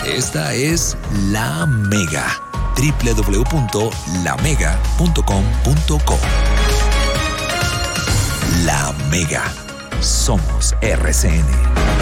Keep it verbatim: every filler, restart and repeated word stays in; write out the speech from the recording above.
Esta es La Mega. doble u doble u doble u punto la mega punto com punto co. La Mega. Somos R C N.